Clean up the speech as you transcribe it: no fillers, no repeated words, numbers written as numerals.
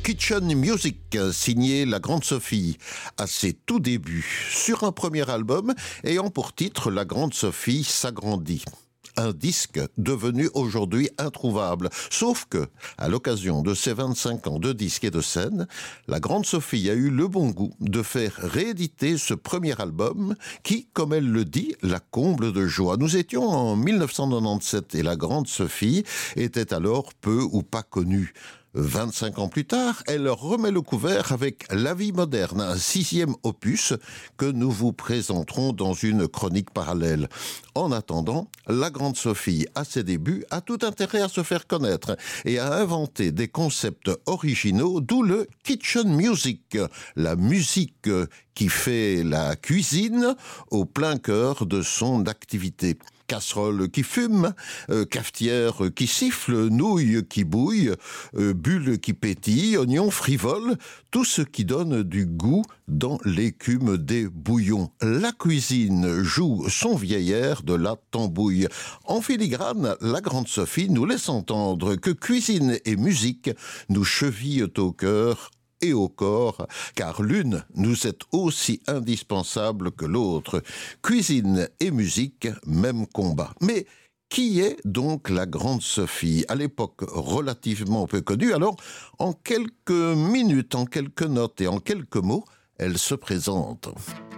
Kitchen Music, signé La Grande Sophie, à ses tout débuts, sur un premier album ayant pour titre La Grande Sophie s'agrandit. Un disque devenu aujourd'hui introuvable. Sauf que, à l'occasion de ses 25 ans de disques et de scène, la Grande Sophie a eu le bon goût de faire rééditer ce premier album qui, comme elle le dit, la comble de joie. Nous étions en 1997 et la Grande Sophie était alors peu ou pas connue. 25 ans plus tard, elle remet le couvert avec La Vie moderne, un 6e opus que nous vous présenterons dans une chronique parallèle. En attendant, la Grande Sophie, à ses débuts, a tout intérêt à se faire connaître et à inventer des concepts originaux, d'où le Kitchen Music, la musique qui fait la cuisine au plein cœur de son activité. Casserole qui fume, cafetière qui siffle, nouilles qui bouillent, bulles qui pétillent, oignons frivoles, tout ce qui donne du goût dans l'écume des bouillons. La cuisine joue son vieil air de la tambouille. En filigrane, la Grande Sophie nous laisse entendre que cuisine et musique nous chevillent au cœur et au corps, car l'une nous est aussi indispensable que l'autre. Cuisine et musique, même combat. Mais qui est donc la Grande Sophie? À l'époque relativement peu connue, alors en quelques minutes, en quelques notes et en quelques mots, elle se présente.